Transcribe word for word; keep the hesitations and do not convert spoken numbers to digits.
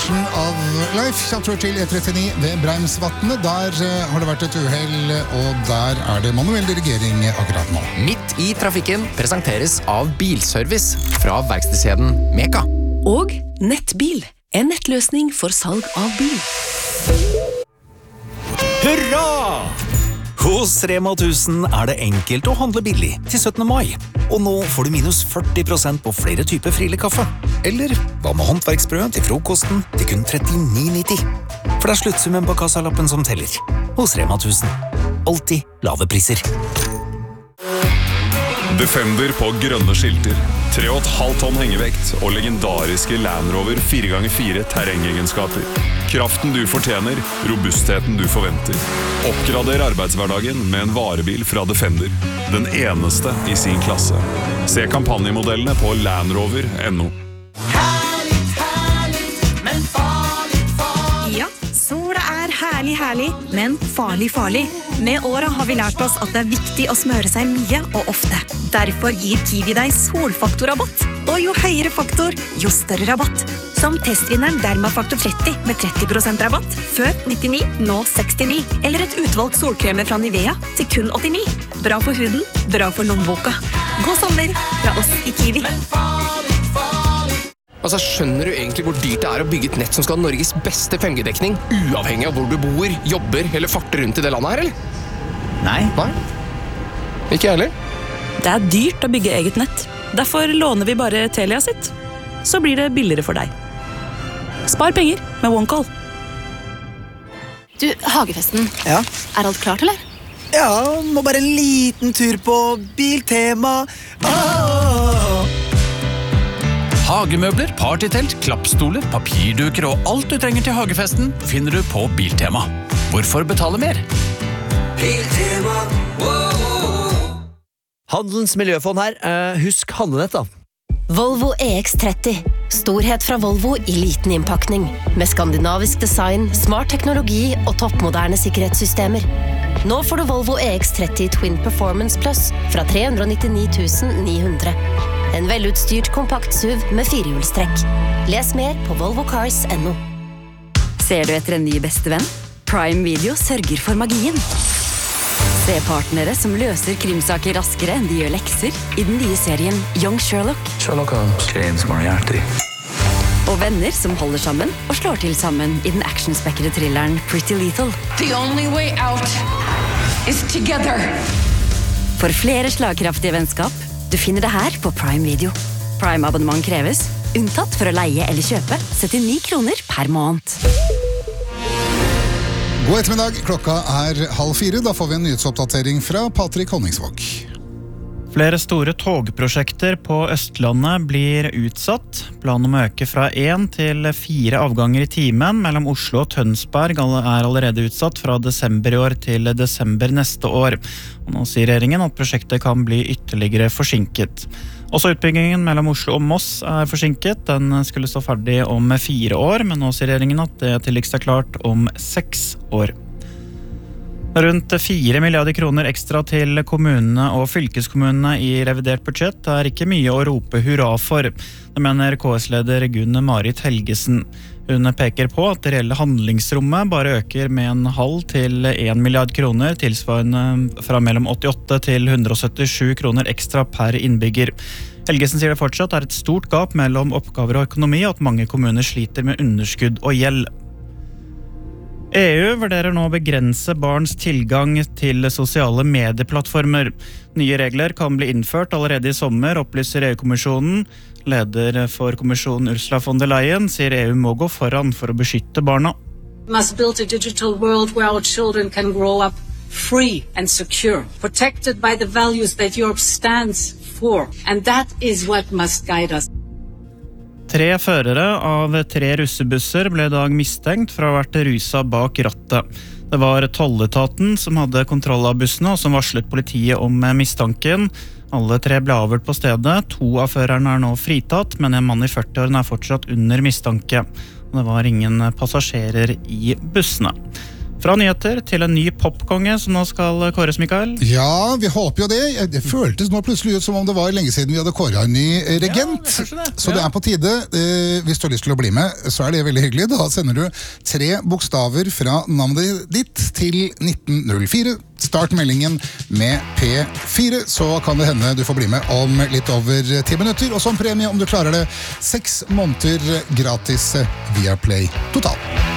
version of life. Kjaptur til E trettini ved Breimsvatnet. Der har det vært et uheld, og der er det manuell dirigering akkurat nå. Midt i trafikken presenteres av Bilservice fra verkstedskjeden Meka. Og Nettbil, en nettløsning for salg av bil. Hurra! Hos Rema tusen er det enkelt å handle billig til syttende mai. Og nå får du minus førti prosent på flere typer Friele kaffe. Eller hva med håndverksbrød til frokosten til kun trettini nitti. For det er sluttsummen på kassalappen som teller. Hos Rema tusen. Alltid lave priser. Defender på grønne skilter, tre komma fem tonn hengevekt og legendariske Land Rover fire ganger fire terrengegenskaper. Kraften du fortjener, robustheten du forventer. Oppgrader arbeidshverdagen med en varebil fra Defender. Den eneste i sin klasse. Se kampanjemodellene på land rover punktum no. Herligt, herligt, men farligt, farligt. Ja, sola er herlig, herlig, men farlig, farlig. Med åra har vi lært oss at det er viktig å smøre seg mye og ofte. Derfor gir Kiwi deg solfaktorrabatt. Og jo høyere faktor, jo større rabatt. Som testvinneren Dermafaktor tretti med tretti prosent rabatt. Før nittini, nå sekstini. Eller et utvalgt solkremer fra Nivea til kun åttini. Bra for huden, bra for lommeboka. God sommer fra oss i Kiwi. Altså, skjønner du egentlig hvor dyrt det er å bygge et nett som skal ha Norges beste fem G-dekning, uavhengig av hvor du bor, jobber eller farter rundt i det landet her, eller? Nei. Nei? Ikke jeg heller. Det er dyrt å bygge eget nett. Derfor låner vi bare Telia sitt. Så blir det billigere for deg. Spar penger med OneCall. Du, hagefesten. Ja? Er alt klart, eller? Ja, må bare en liten tur på Biltema. Ah! Hagemøbler, partytelt, klappstoler, papirduker og alt du trenger til hagefesten finner du på Biltema. Hvorfor betale mer? Biltema. Handelens miljøfond her. Uh, husk handlenett da. Volvo E X tretti. Storhet fra Volvo i liten innpakning. Med skandinavisk design, smart teknologi og toppmoderne sikkerhetssystemer. Nå får du Volvo E X tretti Twin Performance Plus fra tre hundre nittini tusen ni hundre. En velutstyrt kompakt S U V med firehjulstrekk. Les mer på volvo cars punktum no. Ser du etter en ny bestevenn? Prime Video sørger for magien. Se partnere som løser krimsaker raskere enn de gjør lekser i den nye serien Young Sherlock. Sherlock Holmes, James Moriarty. Og venner som holder sammen og slår til sammen i den actionspekkede thrilleren Pretty Lethal. The only way out is together. For flere slagkraftige vennskap, du finner det her på Prime Video. Prime-abonnement kreves, unntatt for å leie eller kjøpe, syttini kroner per måned. God ettermiddag, klokka er halv fire. Da får vi en nyhetsoppdatering fra Patrick Honningsvåg. Flere store togprosjekter på Østlandet blir utsatt. Planen om å øke fra én til fire avganger i timen mellom Oslo og Tønsberg er allerede utsatt fra desember i år til desember neste år. Og nå sier regjeringen at prosjektet kan bli ytterligere forsinket. Også utbyggingen mellom Oslo og Moss er forsinket. Den skulle stå ferdig om fire år, men nå sier regjeringen at det tidligst er klart om seks år. Rundt fire milliarder kroner ekstra til kommunene og fylkeskommunene i revidert budsjett er ikke mye å rope hurra for. Det mener K S-leder Gunn Marit Helgesen. Hun peker på at det reelle handlingsrommet bare øker med en halv til en milliard kroner, tilsvarende fra mellom åttiåtte til ett hundre syttisju kroner ekstra per innbygger. Helgesen sier det fortsatt er et stort gap mellom oppgaver og økonomi, og at mange kommuner sliter med underskudd og gjeld. E U vurderer nå å begrense barns tilgang til sosiale medieplattformer. Nye regler kan bli innført allerede i sommer, opplyser E U-kommisjonen. Leder for kommisjonen Ursula von der Leyen sier E U må gå foran for å beskytte barna. We must build a digital world where our children can grow up free and secure, protected by the values that Europe stands for, and that is what must guide us. Tre førere av tre russebusser ble i dag mistenkt for å ha vært rusa bak rattet. Det var tolletaten som hadde kontroll av bussene og som varslet politiet om mistanken. Alle tre ble avhørt på stedet. To av førerne er nå fritatt, men en mann i førtiårene er fortsatt under mistanke. Det var ingen passasjerer i bussene. Fra nyheter til en ny popkonge som nå skal kåres, Mikael. Ja, vi håper jo det. Det føltes nå plutselig ut som om det var lenge siden vi hadde kåret en ny regent. Ja, det det. Så det er på tide. Hvis du har lyst til å bli med, så er det veldig hyggelig. Da sender du tre bokstaver fra navnet ditt til nitten null fire. Start meldingen med P fire, så kan det hende du får bli med om litt over ti minutter. Og som premie, om du klarer det, seks måneder gratis via Play total.